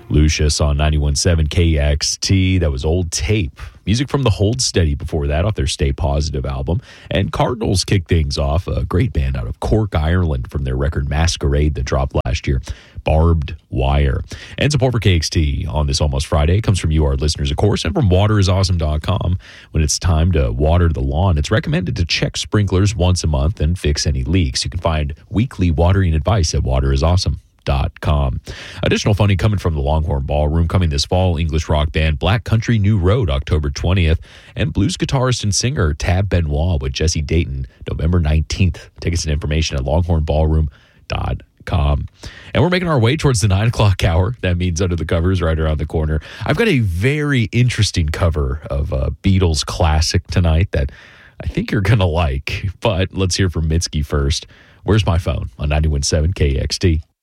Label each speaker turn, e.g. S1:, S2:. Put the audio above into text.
S1: Lucius on 91.7 KXT. That was Old Tape. Music from the Hold Steady before that off their Stay Positive album. And Cardinals kicked things off, a great band out of Cork, Ireland, from their record Masquerade that dropped last year, Barbed Wire. And support for KXT on this Almost Friday comes from you, our listeners, of course, and from waterisawesome.com. When it's time to water the lawn, it's recommended to check sprinklers once a month and fix any leaks. You can find weekly watering advice at waterisawesome.com. Additional funding coming from the Longhorn Ballroom coming this fall. English rock band Black Country New Road October 20th, and blues guitarist and singer Tab Benoit with Jesse Dayton November 19th. Tickets and information at longhornballroom.com. And we're making our way towards the 9 o'clock hour. That means Under the Covers right around the corner. I've got a very interesting cover of a Beatles classic tonight that I think you're going to like. But let's hear from Mitski first. Where's My Phone on 91.7 KXT.